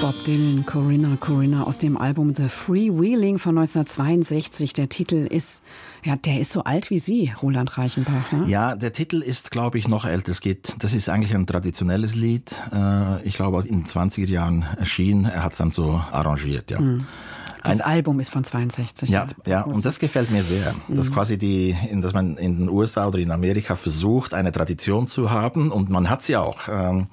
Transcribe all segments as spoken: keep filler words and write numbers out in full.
Bob Dylan, Corinna, Corinna aus dem Album The Freewheeling von neunzehnhundertzweiundsechzig. Der Titel ist, ja, der ist so alt wie Sie, Roland Reichenbach. Ne? Ja, der Titel ist, glaube ich, noch älter. Es geht, das ist eigentlich ein traditionelles Lied. Ich glaube, in den zwanziger Jahren erschienen. Er hat es dann so arrangiert, ja. Mhm. Das ein, Album ist von zweiundsechzig. Ja, ja, und das gefällt mir sehr, dass mhm. quasi die, dass man in den U S A oder in Amerika versucht, eine Tradition zu haben, und man hat sie auch.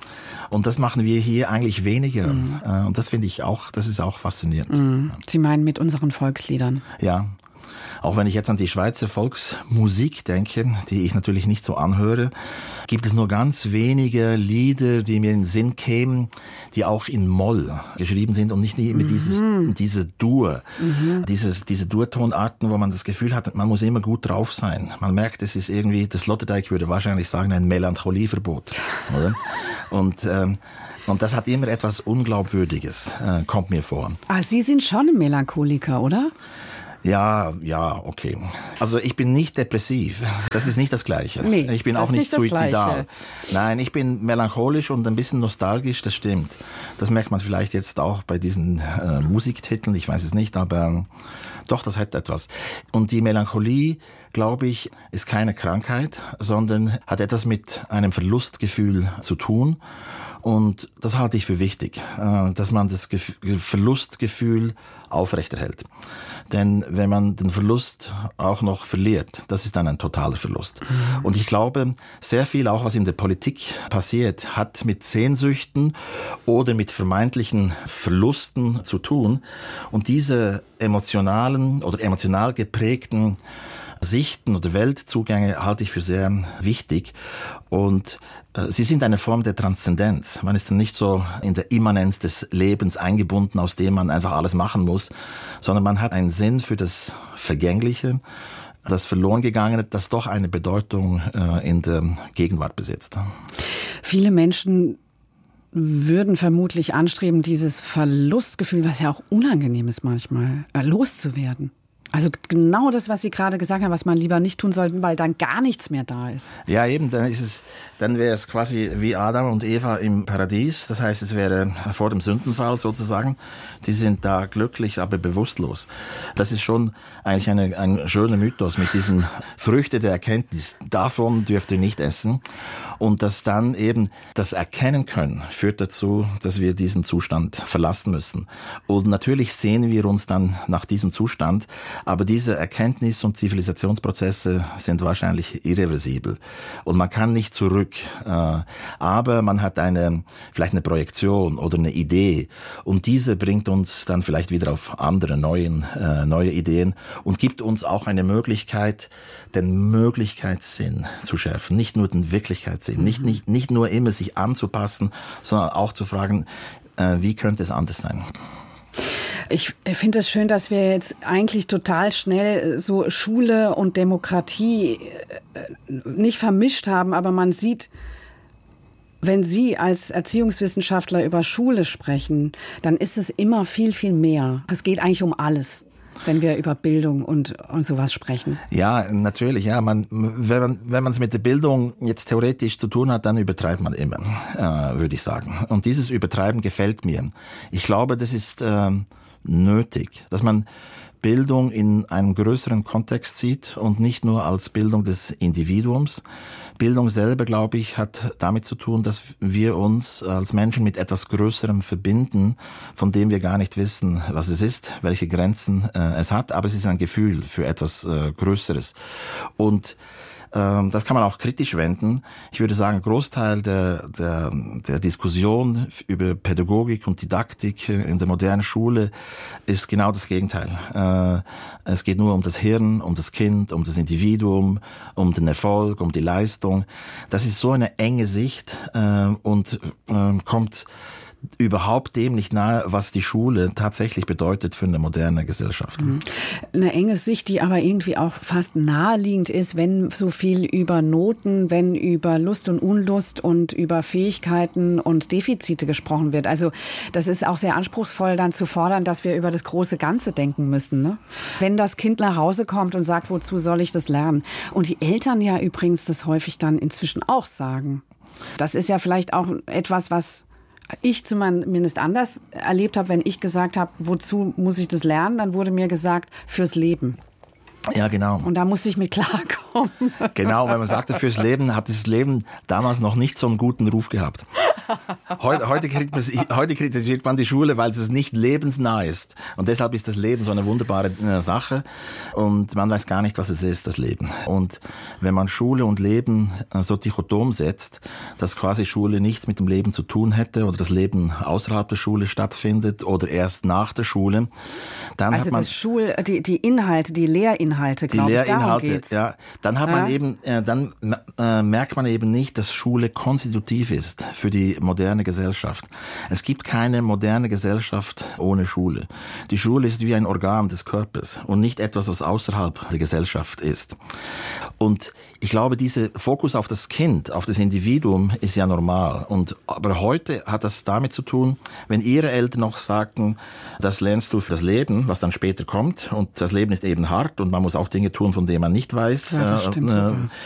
Und das machen wir hier eigentlich weniger. Mhm. Und das finde ich auch, das ist auch faszinierend. Mhm. Sie meinen mit unseren Volksliedern? Ja. Auch wenn ich jetzt an die Schweizer Volksmusik denke, die ich natürlich nicht so anhöre, gibt es nur ganz wenige Lieder, die mir in den Sinn kämen, die auch in Moll geschrieben sind und nicht mit mhm. dieses, diese Dur, mhm. dieses, diese Durtonarten, wo man das Gefühl hat, man muss immer gut drauf sein. Man merkt, es ist irgendwie, das Sloterdijk würde wahrscheinlich sagen, ein Melancholieverbot, oder? Und, ähm, Und das hat immer etwas Unglaubwürdiges, äh, kommt mir vor. Ah, Sie sind schon ein Melancholiker, oder? Ja, ja, okay. Also ich bin nicht depressiv. Das ist nicht das Gleiche. Nee, ich bin auch nicht, nicht suizidal. Nein, ich bin melancholisch und ein bisschen nostalgisch, das stimmt. Das merkt man vielleicht jetzt auch bei diesen äh, Musiktiteln, ich weiß es nicht, aber doch, das hat etwas. Und die Melancholie, glaube ich, ist keine Krankheit, sondern hat etwas mit einem Verlustgefühl zu tun. Und das halte ich für wichtig, dass man das Verlustgefühl aufrechterhält. Denn wenn man den Verlust auch noch verliert, das ist dann ein totaler Verlust. Mhm. Und ich glaube, sehr viel auch, was in der Politik passiert, hat mit Sehnsüchten oder mit vermeintlichen Verlusten zu tun. Und diese emotionalen oder emotional geprägten Sichten oder Weltzugänge halte ich für sehr wichtig. Und äh, sie sind eine Form der Transzendenz. Man ist dann nicht so in der Immanenz des Lebens eingebunden, aus dem man einfach alles machen muss, sondern man hat einen Sinn für das Vergängliche, das Verlorengegangene, das doch eine Bedeutung äh, in der Gegenwart besitzt. Viele Menschen würden vermutlich anstreben, dieses Verlustgefühl, was ja auch unangenehm ist manchmal, äh, loszuwerden. Also genau das, was Sie gerade gesagt haben, was man lieber nicht tun sollte, weil dann gar nichts mehr da ist. Ja, eben, dann ist es, dann wäre es quasi wie Adam und Eva im Paradies. Das heißt, es wäre vor dem Sündenfall sozusagen. Die sind da glücklich, aber bewusstlos. Das ist schon eigentlich eine, ein schöner Mythos mit diesem Früchte der Erkenntnis. Davon dürft ihr nicht essen. Und dass dann eben das Erkennen können, führt dazu, dass wir diesen Zustand verlassen müssen. Und natürlich sehnen wir uns dann nach diesem Zustand, aber diese Erkenntnis- und Zivilisationsprozesse sind wahrscheinlich irreversibel. Und man kann nicht zurück. Aber man hat eine, vielleicht eine Projektion oder eine Idee. Und diese bringt uns dann vielleicht wieder auf andere, neuen, neue Ideen und gibt uns auch eine Möglichkeit, den Möglichkeitssinn zu schärfen, nicht nur den Wirklichkeitssinn. Nicht, nicht, nicht nur immer sich anzupassen, sondern auch zu fragen, äh, wie könnte es anders sein? Ich finde es schön, dass wir jetzt eigentlich total schnell so Schule und Demokratie nicht vermischt haben, aber man sieht, wenn Sie als Erziehungswissenschaftler über Schule sprechen, dann ist es immer viel, viel mehr. Es geht eigentlich um alles, wenn wir über Bildung und, und sowas sprechen. Ja, natürlich. Ja, man, wenn man wenn man es mit der Bildung jetzt theoretisch zu tun hat, dann übertreibt man immer, äh, würde ich sagen. Und dieses Übertreiben gefällt mir. Ich glaube, das ist äh, nötig, dass man Bildung in einem größeren Kontext sieht und nicht nur als Bildung des Individuums. Bildung selber, glaube ich, hat damit zu tun, dass wir uns als Menschen mit etwas Größerem verbinden, von dem wir gar nicht wissen, was es ist, welche Grenzen äh, es hat, aber es ist ein Gefühl für etwas äh, Größeres. Und das kann man auch kritisch wenden. Ich würde sagen, ein Großteil der, der, der Diskussion über Pädagogik und Didaktik in der modernen Schule ist genau das Gegenteil. Es geht nur um das Hirn, um das Kind, um das Individuum, um den Erfolg, um die Leistung. Das ist so eine enge Sicht und kommt überhaupt dem nicht nahe, was die Schule tatsächlich bedeutet für eine moderne Gesellschaft. Eine enge Sicht, die aber irgendwie auch fast naheliegend ist, wenn so viel über Noten, wenn über Lust und Unlust und über Fähigkeiten und Defizite gesprochen wird. Also das ist auch sehr anspruchsvoll, dann zu fordern, dass wir über das große Ganze denken müssen, ne? Wenn das Kind nach Hause kommt und sagt, wozu soll ich das lernen? Und die Eltern ja übrigens das häufig dann inzwischen auch sagen. Das ist ja vielleicht auch etwas, was ich zumindest anders erlebt habe, wenn ich gesagt habe, wozu muss ich das lernen, dann wurde mir gesagt, fürs Leben. Ja, genau. Und da musste ich mit klarkommen. Genau, wenn man sagte, fürs Leben, hat dieses Leben damals noch nicht so einen guten Ruf gehabt. Heute, heute, kriegt man, heute kritisiert man die Schule, weil es nicht lebensnah ist. Und deshalb ist das Leben so eine wunderbare äh, Sache. Und man weiß gar nicht, was es ist, das Leben. Und wenn man Schule und Leben äh, so dichotom setzt, dass quasi Schule nichts mit dem Leben zu tun hätte oder das Leben außerhalb der Schule stattfindet oder erst nach der Schule, dann also hat man... das Schul, die, die Inhalte, die Lehrinhalte, glaube ich, darum geht's. Ja, dann hat man ja? eben, äh, dann äh, merkt man eben nicht, dass Schule konstitutiv ist für die moderne Gesellschaft. Es gibt keine moderne Gesellschaft ohne Schule. Die Schule ist wie ein Organ des Körpers und nicht etwas, was außerhalb der Gesellschaft ist. Und ich glaube, dieser Fokus auf das Kind, auf das Individuum ist ja normal. Und, aber heute hat das damit zu tun, wenn Ihre Eltern noch sagten, das lernst du für das Leben, was dann später kommt. Und das Leben ist eben hart und man muss auch Dinge tun, von denen man nicht weiß. Ja, das stimmt äh, so.